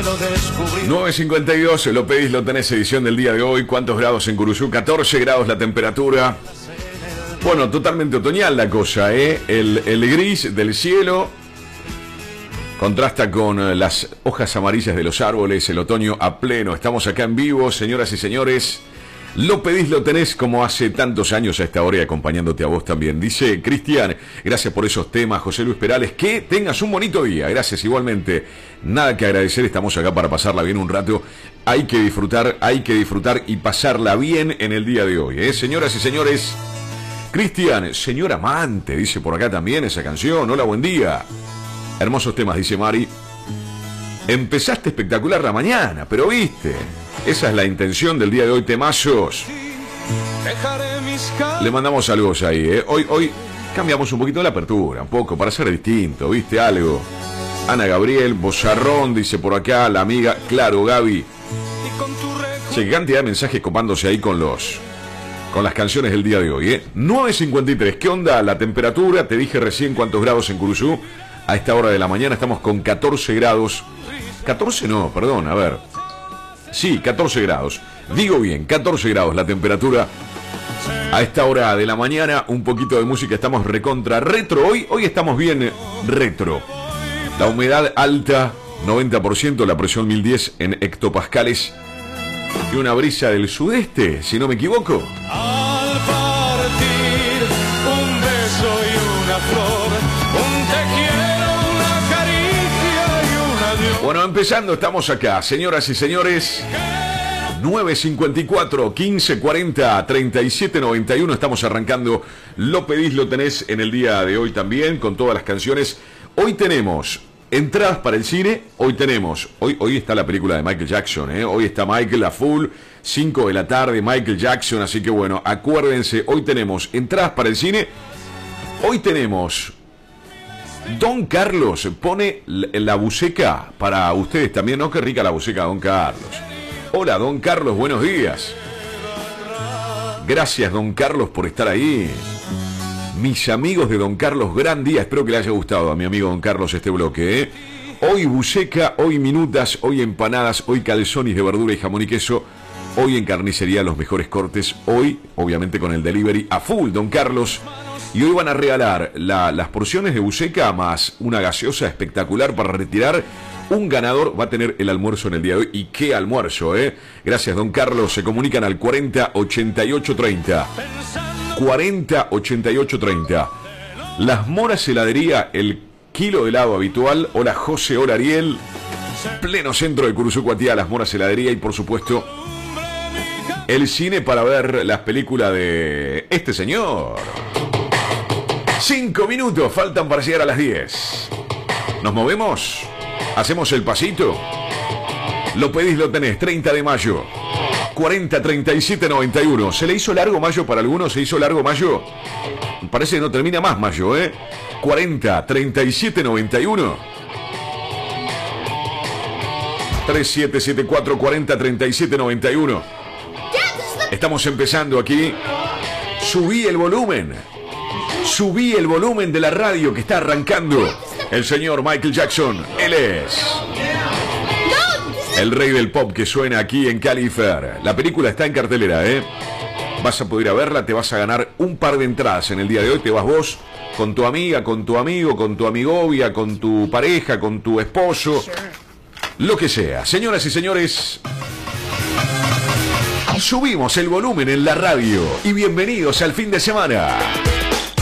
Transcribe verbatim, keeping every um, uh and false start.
lo descubrí. nueve cincuenta y dos, lo pedís, lo tenés, edición del día de hoy. ¿Cuántos grados en Curuzú? catorce grados la temperatura. Bueno, totalmente otoñal la cosa, ¿eh? El, el gris del cielo contrasta con las hojas amarillas de los árboles, el otoño a pleno. Estamos acá en vivo, señoras y señores. Lo pedís, lo tenés, como hace tantos años a esta hora y acompañándote a vos también. Dice Cristian, gracias por esos temas, José Luis Perales, que tengas un bonito día. Gracias igualmente. Nada que agradecer, estamos acá para pasarla bien un rato. Hay que disfrutar, hay que disfrutar y pasarla bien en el día de hoy, ¿eh? Señoras y señores, Cristian, señor amante, dice por acá también esa canción. Hola, buen día. Hermosos temas, dice Mari. Empezaste espectacular la mañana, pero viste, esa es la intención del día de hoy, temazos. Le mandamos saludos ahí, ¿eh? Hoy, hoy cambiamos un poquito la apertura, un poco, para ser distinto, ¿viste? Algo. Ana Gabriel, Bozarrón, dice por acá, la amiga, claro, Gaby. Che, qué cantidad de mensajes copándose ahí con los... con las canciones del día de hoy, ¿eh? nueve cincuenta y tres, ¿qué onda la temperatura? Te dije recién cuántos grados en Curuzú. A esta hora de la mañana estamos con catorce grados. catorce no, perdón, a ver. Sí, catorce grados. Digo bien, catorce grados la temperatura. A esta hora de la mañana, un poquito de música, estamos recontra retro. Hoy, hoy estamos bien retro. La humedad alta, noventa por ciento, la presión mil diez en hectopascales. Y una brisa del sudeste, si no me equivoco. Al partir, un beso y una flor, un te quiero, una caricia y un adiós. Bueno, empezando, estamos acá, señoras y señores. nueve cincuenta y cuatro, quince cuarenta, treinta y siete noventa y uno. Estamos arrancando. Lo pedís, lo tenés en el día de hoy también, con todas las canciones. Hoy tenemos entradas para el cine. Hoy tenemos, hoy, hoy está la película de Michael Jackson, ¿eh? Hoy está Michael a full, cinco de la tarde, Michael Jackson. Así que bueno, acuérdense, hoy tenemos entradas para el cine. Hoy tenemos... Don Carlos pone la buceca para ustedes también, ¿no? Qué rica la buceca, Don Carlos. Hola, Don Carlos, buenos días. Gracias, Don Carlos, por estar ahí. Mis amigos de Don Carlos, gran día. Espero que le haya gustado a mi amigo Don Carlos este bloque, ¿eh? Hoy buceca, hoy minutas, hoy empanadas, hoy calzones de verdura y jamón y queso. Hoy en carnicería los mejores cortes. Hoy, obviamente, con el delivery a full, Don Carlos. Y hoy van a regalar la, las porciones de buceca más una gaseosa espectacular para retirar. Un ganador va a tener el almuerzo en el día de hoy. Y qué almuerzo, ¿eh? Gracias, Don Carlos. Se comunican al cuarenta ochenta y ocho treinta. cuarenta ochenta y ocho treinta. Las Moras Heladería, el kilo de helado habitual. Hola, José, hola, Ariel. Pleno centro de Curuzú, Cuatía, Las Moras Heladería. Y por supuesto, el cine para ver las películas de este señor. Cinco minutos faltan para llegar a las diez. ¿Nos movemos? ¿Hacemos el pasito? Lo pedís, lo tenés. treinta de mayo. cuarenta treinta y siete noventa y uno. ¿Se le hizo largo mayo para algunos? ¿Se hizo largo mayo? Parece que no termina más mayo, ¿eh? cuarenta treinta y siete noventa y uno. tres siete siete cuatro cuarenta treinta y siete noventa y uno. Estamos empezando aquí. Subí el volumen. Subí el volumen de la radio que está arrancando. El señor Michael Jackson. Él es el rey del pop que suena aquí en Califer. La película está en cartelera, ¿eh? Vas a poder ir a verla, te vas a ganar un par de entradas en el día de hoy. Te vas vos con tu amiga, con tu amigo, con tu amigovia, con tu pareja, con tu esposo, lo que sea. Señoras y señores, subimos el volumen en la radio y bienvenidos al fin de semana.